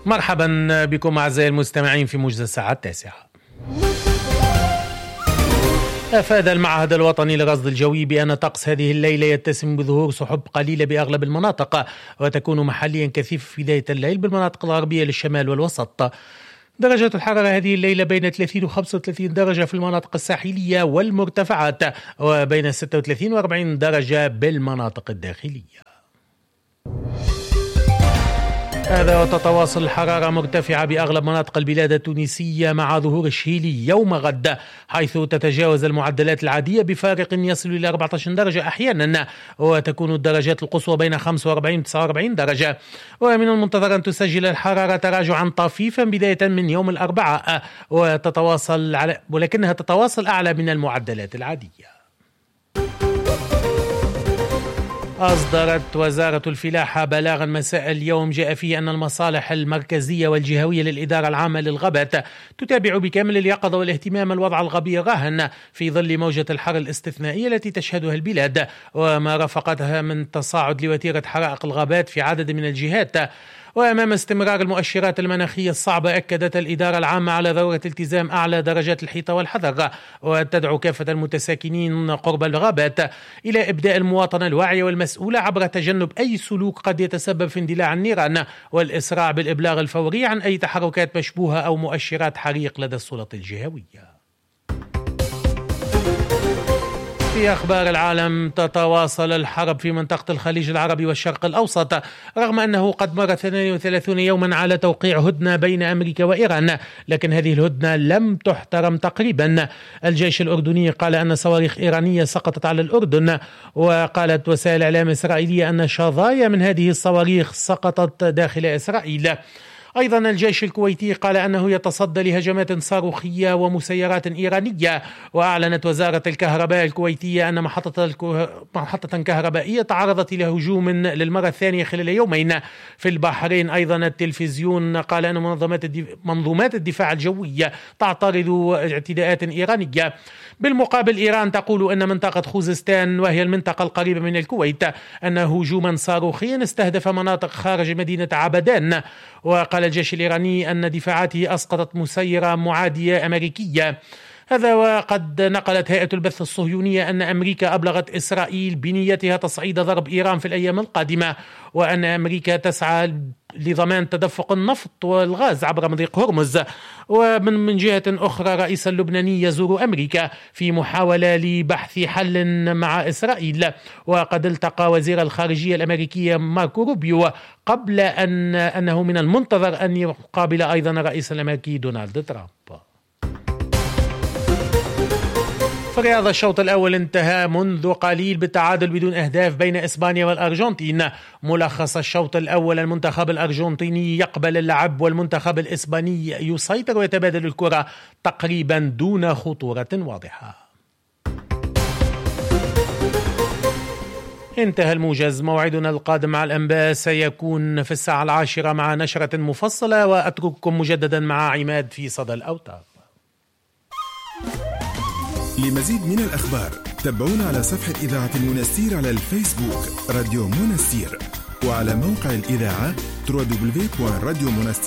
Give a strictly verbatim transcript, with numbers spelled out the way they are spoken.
مرحبا بكم أعزائي المستمعين في موجز الساعة التاسعة. أفاد المعهد الوطني للرصد الجوي بأن طقس هذه الليلة يتسم بظهور سحب قليلة بأغلب المناطق، وتكون محليا كثيفة في بداية الليل بالمناطق الغربية للشمال والوسط. درجة الحرارة هذه الليلة بين ثلاثين وخمسة وثلاثين درجة في المناطق الساحلية والمرتفعات، وبين ستة وثلاثين وأربعين درجة بالمناطق الداخلية. هذا وتتواصل الحرارة مرتفعة بأغلب مناطق البلاد التونسية مع ظهور الشهيلي يوم غد، حيث تتجاوز المعدلات العادية بفارق يصل إلى أربعة عشر درجة أحيانا، وتكون الدرجات القصوى بين خمسة وأربعين و تسعة وأربعين درجة. ومن المنتظر أن تسجل الحرارة تراجعا طفيفا بداية من يوم الأربعاء، وتتواصل على ولكنها تتواصل أعلى من المعدلات العادية. أصدرت وزارة الفلاحة بلاغا مساء اليوم جاء فيه أن المصالح المركزية والجهوية للإدارة العامة للغابات تتابع بكامل اليقظة والاهتمام الوضع الغبي الراهن في ظل موجة الحر الاستثنائية التي تشهدها البلاد، وما رافقتها من تصاعد لوتيرة حرائق الغابات في عدد من الجهات. وأمام استمرار المؤشرات المناخية الصعبة، أكدت الإدارة العامة على ضرورة التزام أعلى درجات الحيطة والحذر، وتدعو كافة المتساكنين قرب الغابات إلى إبداء المواطنة الواعية والمسؤولة عبر تجنب أي سلوك قد يتسبب في اندلاع النيران، والإسراع بالإبلاغ الفوري عن أي تحركات مشبوهة أو مؤشرات حريق لدى السلطات الجهوية. في أخبار العالم، تتواصل الحرب في منطقة الخليج العربي والشرق الأوسط، رغم أنه قد مر اثنين وثلاثين يوما على توقيع هدنة بين أمريكا وإيران، لكن هذه الهدنة لم تحترم تقريبا. الجيش الأردني قال أن صواريخ إيرانية سقطت على الأردن، وقالت وسائل إعلام إسرائيلية أن شظايا من هذه الصواريخ سقطت داخل إسرائيل. أيضا الجيش الكويتي قال أنه يتصدى لهجمات صاروخية ومسيرات إيرانية، وأعلنت وزارة الكهرباء الكويتية أن محطة, الكه... محطة كهربائية تعرضت إلى هجوم للمرة الثانية خلال يومين في البحرين. أيضا التلفزيون قال أن منظمات, الدف... منظومات الدفاع الجوية تعترض اعتداءات إيرانية. بالمقابل إيران تقول أن منطقة خوزستان، وهي المنطقة القريبة من الكويت، أن هجوما صاروخيا استهدف مناطق خارج مدينة عبدان. وقال الجيش الإيراني أن دفاعاته أسقطت مسيرة معادية أمريكية. هذا وقد نقلت هيئة البث الصهيونية أن أمريكا أبلغت إسرائيل بنيتها تصعيد ضرب إيران في الأيام القادمة، وأن أمريكا تسعى لضمان تدفق النفط والغاز عبر مضيق هرمز. ومن من جهة أخرى، رئيس اللبناني يزور أمريكا في محاولة لبحث حل مع إسرائيل، وقد التقى وزير الخارجية الأمريكية ماركو روبيو قبل أن أنه من المنتظر أن يقابل أيضا الرئيس الأمريكي دونالد ترامب. في الرياضة، الشوط الأول انتهى منذ قليل بالتعادل بدون أهداف بين إسبانيا والأرجنتين. ملخص الشوط الأول: المنتخب الأرجنتيني يقبل اللعب، والمنتخب الإسباني يسيطر ويتبادل الكرة تقريبا دون خطورة واضحة. انتهى الموجز. موعدنا القادم مع الأنباء سيكون في الساعة العاشرة مع نشرة مفصلة، وأترككم مجددا مع عماد في صدى الأوتار. لمزيد من الأخبار تابعونا على صفحة إذاعة المنستير على الفيسبوك راديو منستير، وعلى موقع الإذاعة دبليو دبليو دبليو دوت راديو منستير